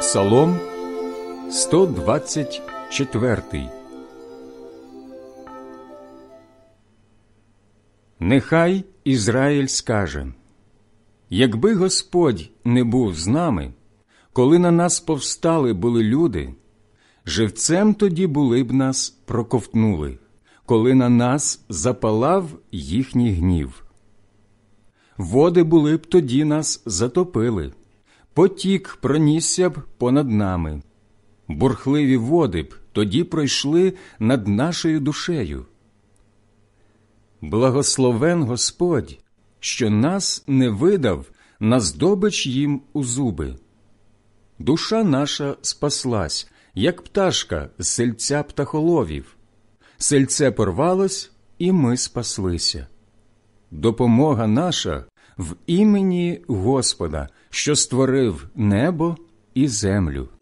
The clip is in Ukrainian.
Псалом 124. Нехай Ізраїль скаже: якби Господь не був з нами, коли на нас повстали були люди, живцем тоді були б нас проковтнули, коли на нас запалав їхній гнів. Води були б тоді нас затопили, потік пронісся б понад нами, бурхливі води б тоді пройшли над нашою душею. Благословен Господь, що нас не видав на здобич їм у зуби. Душа наша спаслась, як пташка з сельця птахоловів. Сельце порвалось, і ми спаслися. Допомога наша в імені Господа, що створив небо і землю.